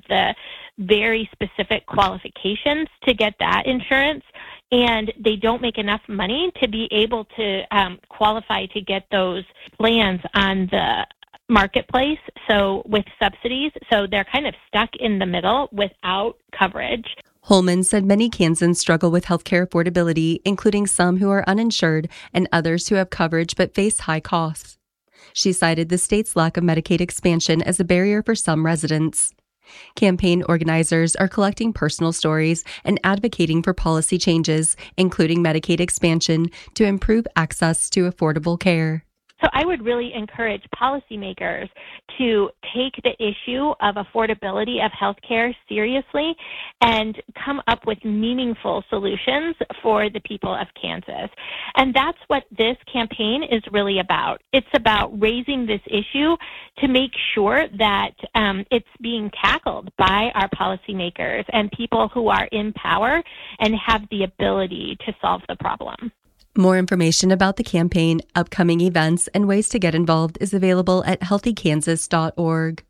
the very specific qualifications to get that insurance, and they don't make enough money to be able to qualify to get those plans on the marketplace, so with subsidies. So they're kind of stuck in the middle without coverage. Holman said many Kansans struggle with healthcare affordability, including some who are uninsured and others who have coverage but face high costs. She cited the state's lack of Medicaid expansion as a barrier for some residents. Campaign organizers are collecting personal stories and advocating for policy changes, including Medicaid expansion, to improve access to affordable care. So I would really encourage policymakers to take the issue of affordability of healthcare seriously and come up with meaningful solutions for the people of Kansas. And that's what this campaign is really about. It's about raising this issue to make sure that it's being tackled by our policymakers and people who are in power and have the ability to solve the problem. More information about the campaign, upcoming events, and ways to get involved is available at healthykansas.org.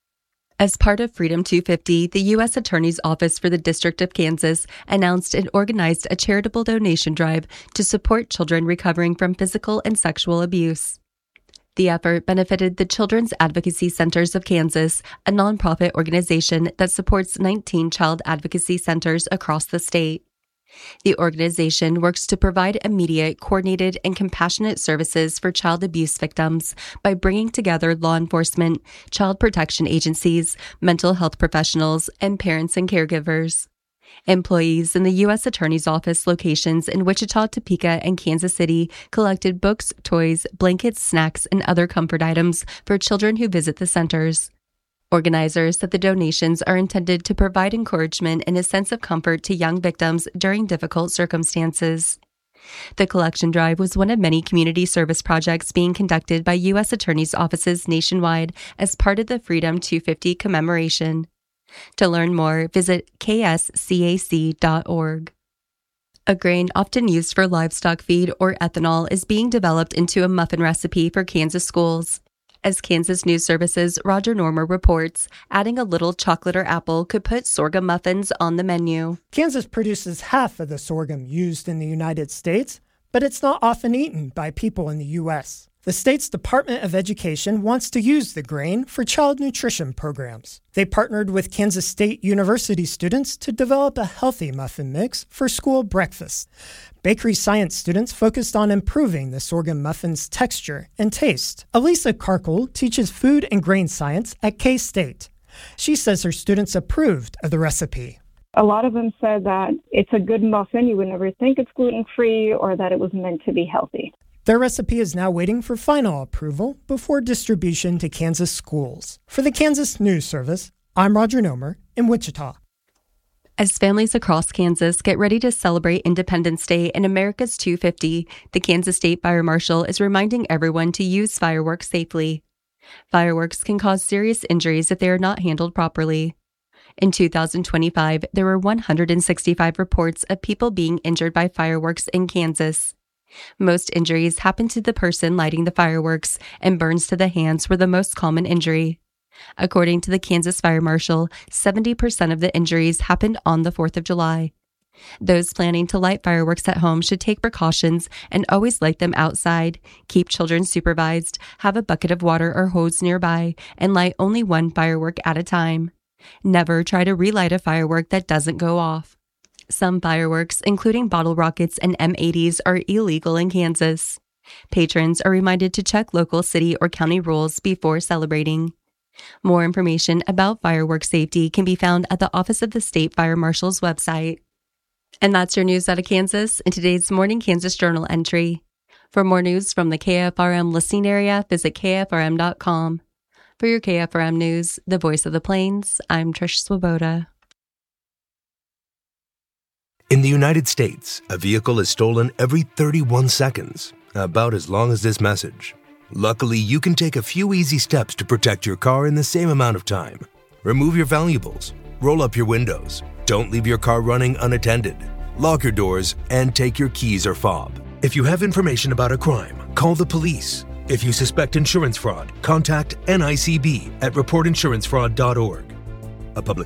As part of Freedom 250, the U.S. Attorney's Office for the District of Kansas announced and organized a charitable donation drive to support children recovering from physical and sexual abuse. The effort benefited the Children's Advocacy Centers of Kansas, a nonprofit organization that supports 19 child advocacy centers across the state. The organization works to provide immediate, coordinated, and compassionate services for child abuse victims by bringing together law enforcement, child protection agencies, mental health professionals, and parents and caregivers. Employees in the U.S. Attorney's Office locations in Wichita, Topeka, and Kansas City collected books, toys, blankets, snacks, and other comfort items for children who visit the centers. Organizers said the donations are intended to provide encouragement and a sense of comfort to young victims during difficult circumstances. The collection drive was one of many community service projects being conducted by U.S. Attorneys' offices nationwide as part of the Freedom 250 commemoration. To learn more, visit kscac.org. A grain often used for livestock feed or ethanol is being developed into a muffin recipe for Kansas schools. As Kansas News Service's Roger Normer reports, adding a little chocolate or apple could put sorghum muffins on the menu. Kansas produces half of the sorghum used in the United States, but it's not often eaten by people in the U.S. The state's Department of Education wants to use the grain for child nutrition programs. They partnered with Kansas State University students to develop a healthy muffin mix for school breakfast. Bakery science students focused on improving the sorghum muffin's texture and taste. Elisa Karkel teaches food and grain science at K-State. She says her students approved of the recipe. A lot of them said that it's a good muffin. You would never think it's gluten-free or that it was meant to be healthy. Their recipe is now waiting for final approval before distribution to Kansas schools. For the Kansas News Service, I'm Roger Nomer in Wichita. As families across Kansas get ready to celebrate Independence Day and America's 250, the Kansas State Fire Marshal is reminding everyone to use fireworks safely. Fireworks can cause serious injuries if they are not handled properly. In 2025, there were 165 reports of people being injured by fireworks in Kansas. Most injuries happen to the person lighting the fireworks, and burns to the hands were the most common injury. According to the Kansas Fire Marshal, 70% of the injuries happened on the 4th of July. Those planning to light fireworks at home should take precautions and always light them outside, keep children supervised, have a bucket of water or hose nearby, and light only one firework at a time. Never try to relight a firework that doesn't go off. Some fireworks, including bottle rockets and M80s, are illegal in Kansas. Patrons are reminded to check local city or county rules before celebrating. More information about fireworks safety can be found at the Office of the State Fire Marshal's website. And that's your news out of Kansas in today's Morning Kansas Journal entry. For more news from the KFRM listening area, visit kfrm.com. For your KFRM News, the voice of the Plains, I'm Trish Swoboda. In the United States, a vehicle is stolen every 31 seconds, about as long as this message. Luckily, you can take a few easy steps to protect your car in the same amount of time. Remove your valuables, roll up your windows, don't leave your car running unattended, lock your doors, and take your keys or fob. If you have information about a crime, call the police. If you suspect insurance fraud, contact NICB at reportinsurancefraud.org. A public